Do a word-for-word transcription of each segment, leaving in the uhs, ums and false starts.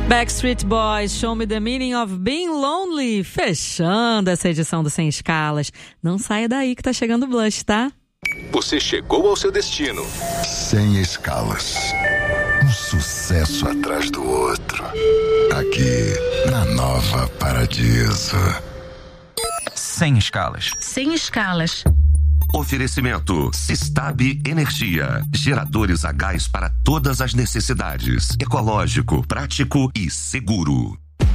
Backstreet Boys, Show Me the Meaning of Being Lonely. Fechando essa edição do Sem Escalas. Não saia daí que tá chegando o Blush, tá? Você chegou ao seu destino. Sem Escalas. Um sucesso atrás do outro. Aqui, na Nova Paradiso. Sem Escalas. Sem Escalas. Oferecimento Sistab Energia. Geradores a gás para todas as necessidades. Ecológico, prático e seguro.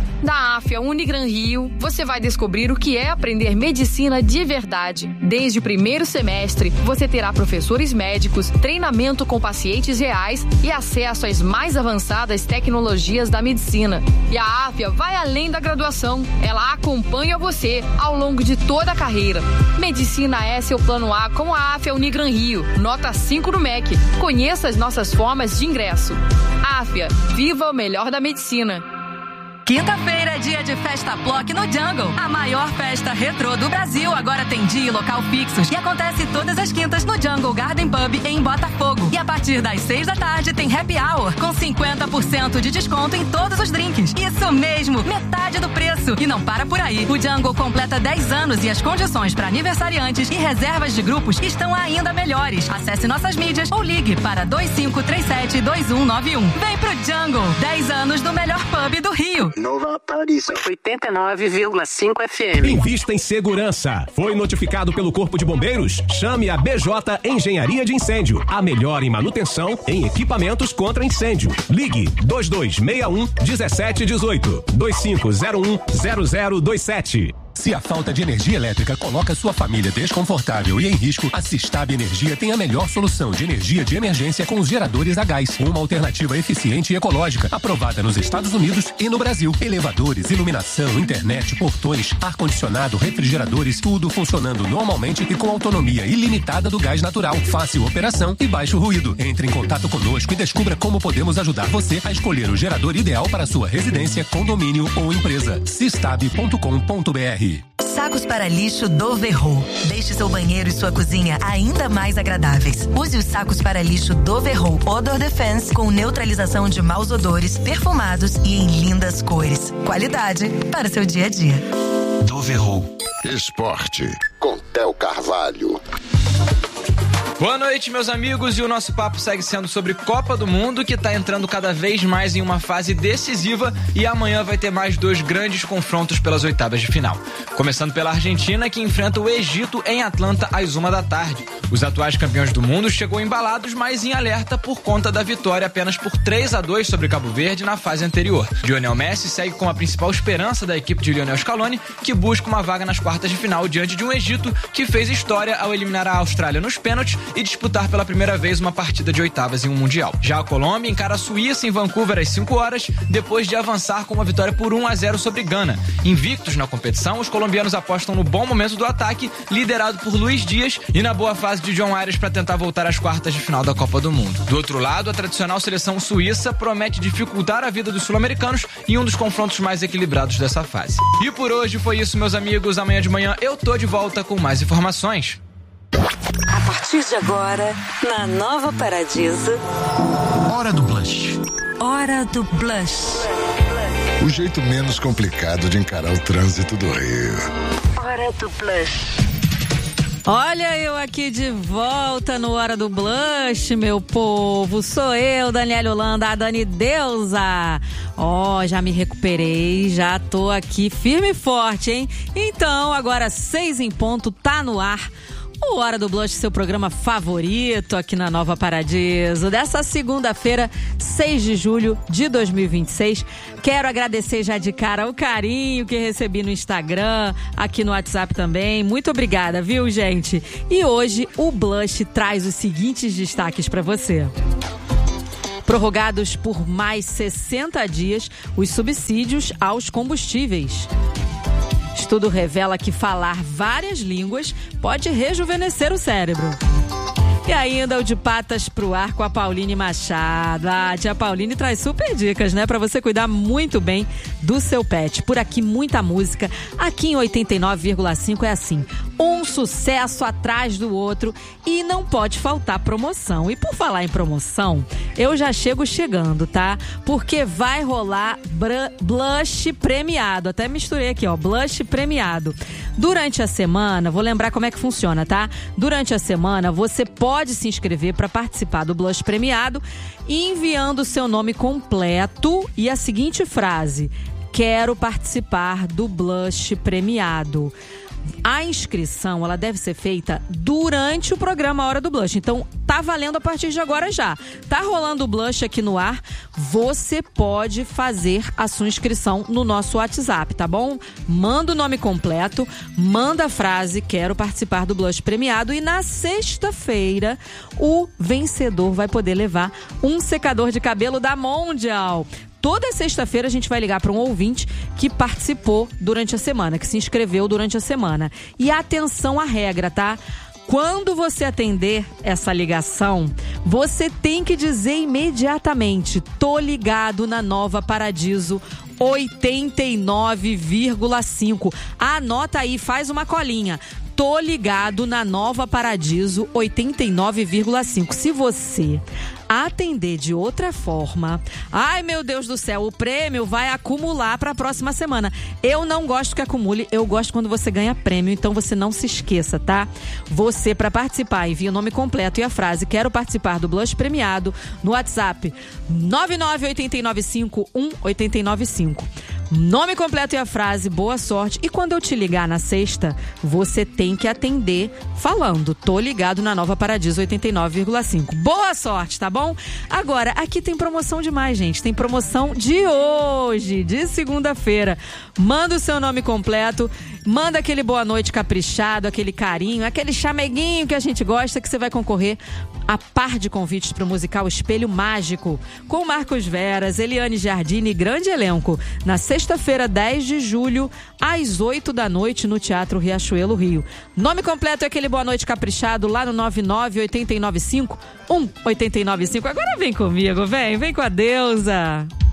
Na Afia Unigran Rio, você vai descobrir o que é aprender medicina de verdade. Desde o primeiro semestre, você terá professores médicos, treinamento com pacientes reais e acesso às mais avançadas tecnologias da medicina. E a Afia vai além da graduação. Ela acompanha você ao longo de toda a carreira. Medicina é seu plano A com a Afia Unigran Rio. Nota cinco no M E C. Conheça as nossas formas de ingresso. Afia, viva o melhor da medicina. Quinta-feira é dia de Festa Ploc no Jungle. A maior festa retrô do Brasil agora tem dia e local fixos e acontece todas as quintas no Jungle Garden Pub em Botafogo. E a partir das seis da tarde tem Happy Hour com cinquenta por cento de desconto em todos os drinks. Isso mesmo, metade do preço. E não para por aí. O Jungle completa dez anos e as condições para aniversariantes e reservas de grupos estão ainda melhores. Acesse nossas mídias ou ligue para dois cinco três sete dois um nove um. Vem pro Jungle, dez anos do melhor pub do Rio. Nova Paradiso, oitenta e nove vírgula cinco F M. Invista em segurança. Foi notificado pelo Corpo de Bombeiros? Chame a B J Engenharia de Incêndio. A melhor em manutenção em equipamentos contra incêndio. Ligue dois dois seis um um sete um oito, dois cinco zero um zero zero dois sete. Se a falta de energia elétrica coloca sua família desconfortável e em risco, a Sistab Energia tem a melhor solução de energia de emergência com os geradores a gás. Uma alternativa eficiente e ecológica, aprovada nos Estados Unidos e no Brasil. Elevadores, iluminação, internet, portões, ar-condicionado, refrigeradores, tudo funcionando normalmente e com autonomia ilimitada do gás natural. Fácil operação e baixo ruído. Entre em contato conosco e descubra como podemos ajudar você a escolher o gerador ideal para sua residência, condomínio ou empresa. sistab ponto com ponto b r. Sacos para lixo Doverro. Deixe seu banheiro e sua cozinha ainda mais agradáveis. Use os sacos para lixo Doverro Odor Defense com neutralização de maus odores, perfumados e em lindas cores. Qualidade para seu dia a dia. Doverro. Esporte com Theo Carvalho. Boa noite, meus amigos, e o nosso papo segue sendo sobre Copa do Mundo, que está entrando cada vez mais em uma fase decisiva, e amanhã vai ter mais dois grandes confrontos pelas oitavas de final. Começando pela Argentina, que enfrenta o Egito em Atlanta às uma da tarde. Os atuais campeões do mundo chegou embalados, mas em alerta por conta da vitória apenas por três a dois sobre Cabo Verde na fase anterior. Lionel Messi segue com a principal esperança da equipe de Lionel Scaloni, que busca uma vaga nas quartas de final diante de um Egito que fez história ao eliminar a Austrália nos pênaltis e disputar pela primeira vez uma partida de oitavas em um Mundial. Já a Colômbia encara a Suíça em Vancouver às cinco horas, depois de avançar com uma vitória por um a zero sobre Gana. Invictos na competição, os colombianos apostam no bom momento do ataque, liderado por Luiz Dias, e na boa fase de John Arias para tentar voltar às quartas de final da Copa do Mundo. Do outro lado, a tradicional seleção suíça promete dificultar a vida dos sul-americanos em um dos confrontos mais equilibrados dessa fase. E por hoje foi isso, meus amigos. Amanhã de manhã eu tô de volta com mais informações. A partir de agora, na Nova Paradiso, Hora do Blush. Hora do Blush. O jeito menos complicado de encarar o trânsito do Rio. Hora do Blush. Olha eu aqui de volta no Hora do Blush, meu povo. Sou eu, Daniela Holanda, a Dani Deusa. Ó, oh, já me recuperei, já tô aqui firme e forte, hein? Então, agora seis em ponto, tá no ar. O Hora do Blush, seu programa favorito aqui na Nova Paradiso. Dessa segunda-feira, seis de julho de dois mil e vinte e seis. Quero agradecer já de cara o carinho que recebi no Instagram, aqui no WhatsApp também. Muito obrigada, viu, gente? E hoje o Blush traz os seguintes destaques para você. Prorrogados por mais sessenta dias os subsídios aos combustíveis. Estudo revela que falar várias línguas pode rejuvenescer o cérebro. E ainda o de patas pro ar com a Pauline Machado. Ah, a tia Pauline traz super dicas, né? Pra você cuidar muito bem do seu pet. Por aqui, muita música. Aqui em oitenta e nove vírgula cinco é assim. Um sucesso atrás do outro e não pode faltar promoção. E por falar em promoção, eu já chego chegando, tá? Porque vai rolar blush premiado. Até misturei aqui, ó, blush premiado. Durante a semana, vou lembrar como é que funciona, tá? Durante a semana, você pode se inscrever para participar do blush premiado enviando o seu nome completo e a seguinte frase: quero participar do blush premiado. A inscrição, ela deve ser feita durante o programa Hora do Blush. Então, tá valendo a partir de agora já. Tá rolando o blush aqui no ar. Você pode fazer a sua inscrição no nosso WhatsApp, tá bom? Manda o nome completo, manda a frase, quero participar do blush premiado. E na sexta-feira, o vencedor vai poder levar um secador de cabelo da Mondial. Toda sexta-feira a gente vai ligar para um ouvinte que participou durante a semana, que se inscreveu durante a semana. E atenção à regra, tá? Quando você atender essa ligação, você tem que dizer imediatamente: tô ligado na Nova Paradiso oitenta e nove vírgula cinco. Anota aí, faz uma colinha. Tô ligado na Nova Paradiso oitenta e nove vírgula cinco. Se você atender de outra forma, ai meu Deus do céu, o prêmio vai acumular para a próxima semana. Eu não gosto que acumule, eu gosto quando você ganha prêmio, então você não se esqueça, tá? Você, para participar, envia o nome completo e a frase quero participar do blush premiado no WhatsApp nove nove oito nove cinco um oito nove cinco. Nome completo e a frase, boa sorte. E quando eu te ligar na sexta, você tem que atender falando: tô ligado na Nova Paradiso oitenta e nove vírgula cinco. Boa sorte, tá bom? Agora, aqui tem promoção demais, gente. Tem promoção de hoje, de segunda-feira. Manda o seu nome completo, manda aquele boa noite caprichado, aquele carinho, aquele chameguinho que a gente gosta, que você vai concorrer a par de convites para o musical Espelho Mágico, com Marcos Veras, Eliane Giardini e grande elenco, na sexta-feira, dez de julho, às oito da noite, no Teatro Riachuelo, Rio. Nome completo é aquele boa noite caprichado lá no nove nove oito nove cinco um oito nove cinco. Agora vem comigo, vem, vem com a deusa.